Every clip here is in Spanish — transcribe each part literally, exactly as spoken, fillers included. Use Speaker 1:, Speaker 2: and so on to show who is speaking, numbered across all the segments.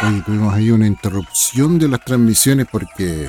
Speaker 1: Oye, tuvimos ahí una interrupción de las transmisiones porque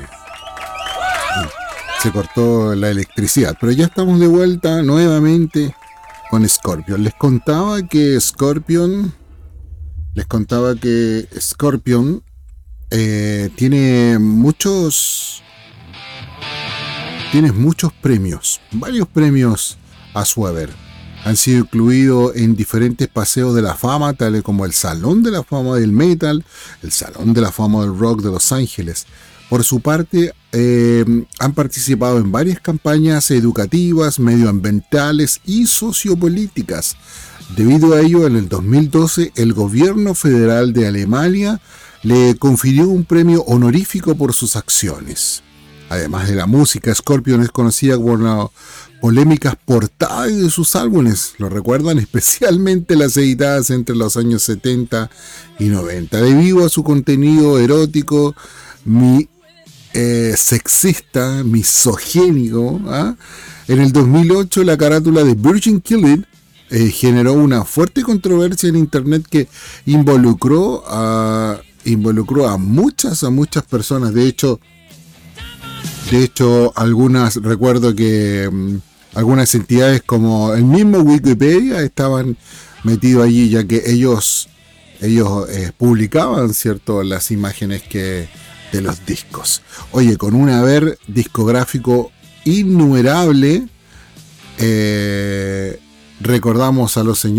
Speaker 1: se cortó la electricidad, pero ya estamos de vuelta nuevamente con Scorpion. Les contaba que Scorpion, les contaba que Scorpion eh, tiene muchos, tiene muchos premios, varios premios a su haber. Han sido incluidos en diferentes paseos de la fama, tales como el Salón de la Fama del Metal, el Salón de la Fama del Rock de Los Ángeles. Por su parte, eh, han participado en varias campañas educativas, medioambientales y sociopolíticas. Debido a ello, en el dos mil doce, el gobierno federal de Alemania le confirió un premio honorífico por sus acciones. Además de la música, Scorpion es conocida por la polémicas portadas de sus álbumes, lo recuerdan, especialmente las editadas entre los años setenta y noventa, debido a su contenido erótico, mi, eh, sexista, misogénico. ¿ah? En el dos mil ocho, la carátula de Virgin Killing eh, generó una fuerte controversia en internet que involucró a, involucró a muchas, a muchas personas. De hecho, de hecho, algunas, recuerdo que um, algunas entidades como el mismo Wikipedia estaban metidos allí, ya que ellos ellos eh, publicaban, cierto, las imágenes que de los discos. Oye, con un haber discográfico innumerable, eh, recordamos a los señores